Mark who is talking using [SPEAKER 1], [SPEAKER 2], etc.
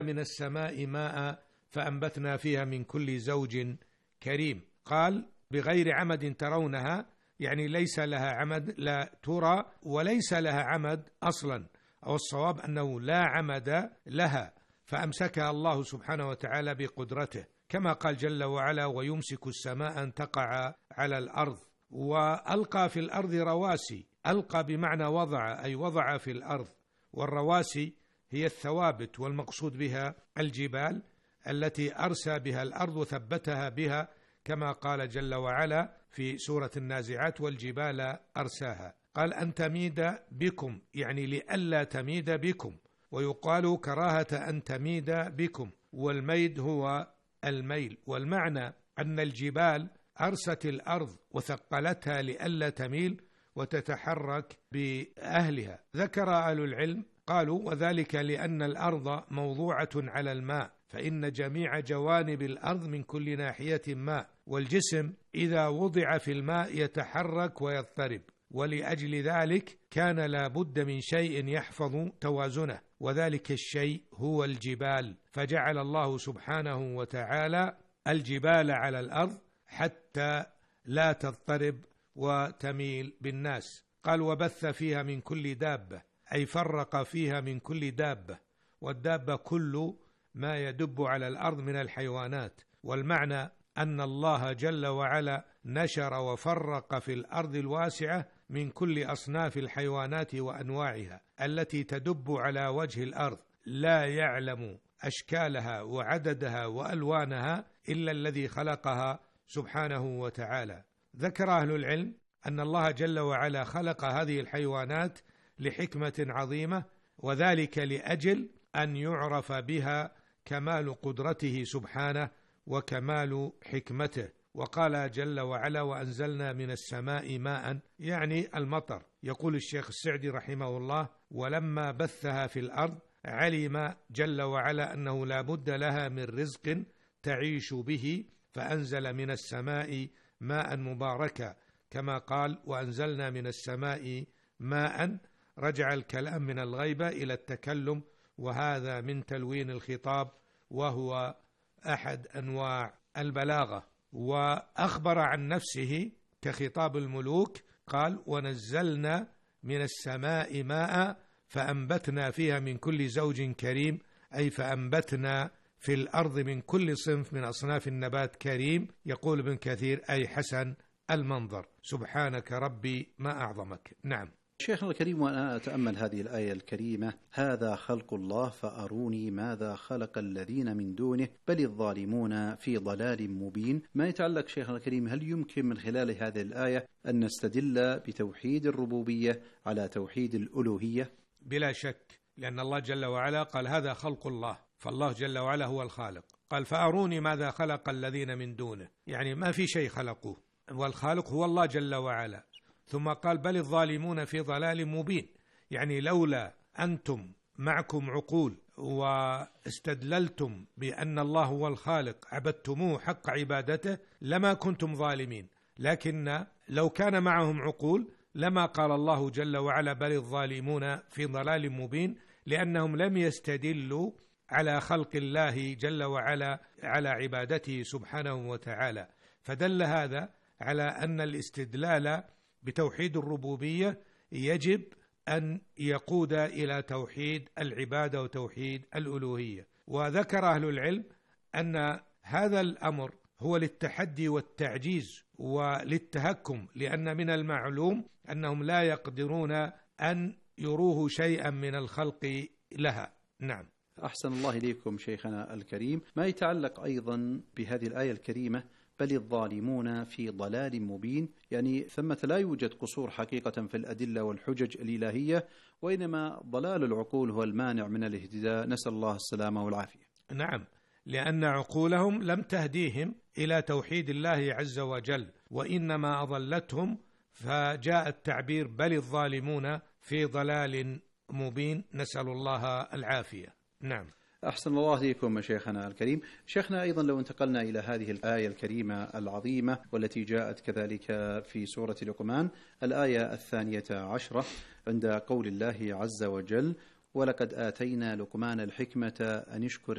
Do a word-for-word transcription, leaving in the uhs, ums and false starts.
[SPEAKER 1] من السماء ماء فأنبتنا فيها من كل زوج كريم. قال بغير عمد ترونها، يعني ليس لها عمد، لا ترى وليس لها عمد أصلا، أو الصواب أنه لا عمد لها، فأمسكها الله سبحانه وتعالى بقدرته، كما قال جل وعلا: ويمسك السماء أن تقع على الأرض. وألقى في الأرض رواسي، ألقى بمعنى وضع، أي وضع في الأرض، والرواسي هي الثوابت، والمقصود بها الجبال التي أرسى بها الأرض وثبتها بها، كما قال جل وعلا في سورة النازعات: والجبال أرساها. قال أن تميد بكم، يعني لئلا تميد بكم، ويقال كراهة أن تميد بكم، والميد هو الميل. والمعنى أن الجبال أرست الأرض وثقلتها لئلا تميل وتتحرك بأهلها. ذكر أهل العلم قالوا: وذلك لأن الأرض موضوعة على الماء، فإن جميع جوانب الأرض من كل ناحية ماء، والجسم إذا وضع في الماء يتحرك ويضطرب، ولأجل ذلك كان لا بد من شيء يحفظ توازنه، وذلك الشيء هو الجبال، فجعل الله سبحانه وتعالى الجبال على الأرض حتى لا تضطرب وتميل بالناس. قال: وبث فيها من كل دابة، أي فرق فيها من كل دابة، والدابة كل ما يدب على الأرض من الحيوانات. والمعنى أن الله جل وعلا نشر وفرق في الأرض الواسعة من كل أصناف الحيوانات وأنواعها التي تدب على وجه الأرض، لا يعلم أشكالها وعددها وألوانها إلا الذي خلقها سبحانه وتعالى. ذكر أهل العلم أن الله جل وعلا خلق هذه الحيوانات لحكمة عظيمة، وذلك لأجل أن يعرف بها كمال قدرته سبحانه وكمال حكمته. وقال جل وعلا: وأنزلنا من السماء ماء، يعني المطر. يقول الشيخ السعدي رحمه الله: ولما بثها في الأرض علم جل وعلا أنه لا بد لها من رزق تعيش به، فأنزل من السماء ماء مباركا، كما قال: وأنزلنا من السماء ماء. رجع الكلام من الغيبة إلى التكلم، وهذا من تلوين الخطاب، وهو أحد أنواع البلاغة. وأخبر عن نفسه كخطاب الملوك، قال: ونزلنا من السماء ماء فأنبتنا فيها من كل زوج كريم، أي فأنبتنا في الأرض من كل صنف من أصناف النبات كريم. يقول ابن كثير: أي حسن المنظر. سبحانك ربي ما أعظمك. نعم.
[SPEAKER 2] شيخنا الكريم، وأنا أتأمل هذه الآية الكريمة: هذا خلق الله فأروني ماذا خلق الذين من دونه بل الظالمون في ضلال مبين. ما يتعلق شيخنا الكريم، هل يمكن من خلال هذه الآية أن نستدل بتوحيد الربوبية على توحيد الألوهية؟
[SPEAKER 1] بلا شك، لأن الله جل وعلا قال: هذا خلق الله، فالله جل وعلا هو الخالق. قال: فأروني ماذا خلق الذين من دونه، يعني ما في شيء خلقوه، والخالق هو الله جل وعلا. ثم قال: بل الظالمون في ضلال مبين، يعني لولا أنتم معكم عقول واستدللتم بأن الله هو الخالق عبدتموه حق عبادته لما كنتم ظالمين. لكن لو كان معهم عقول لما قال الله جل وعلا: بل الظالمون في ضلال مبين، لأنهم لم يستدلوا على خلق الله جل وعلا على عبادته سبحانه وتعالى. فدل هذا على أن الاستدلال بتوحيد الربوبية يجب أن يقود إلى توحيد العبادة وتوحيد الألوهية. وذكر أهل العلم أن هذا الأمر هو للتحدي والتعجيز وللتهكم، لأن من المعلوم أنهم لا يقدرون أن يروه شيئا من الخلق لها. نعم.
[SPEAKER 2] أحسن الله إليكم شيخنا الكريم. ما يتعلق أيضا بهذه الآية الكريمة: بل الظالمون في ضلال مبين، يعني ثمة لا يوجد قصور حقيقة في الأدلة والحجج الإلهية، وإنما ضلال العقول هو المانع من الاهتداء، نسأل الله السلامة والعافية.
[SPEAKER 1] نعم، لأن عقولهم لم تهديهم إلى توحيد الله عز وجل، وإنما أضلتهم، فجاء التعبير: بل الظالمون في ضلال مبين، نسأل الله العافية. نعم.
[SPEAKER 2] أحسن الله إليكم شيخنا الكريم. شيخنا، أيضا لو انتقلنا إلى هذه الآية الكريمة العظيمة والتي جاءت كذلك في سورة لقمان، الآية الثانية عشرة، عند قول الله عز وجل: ولقد آتينا لقمان الحكمة أن اشكر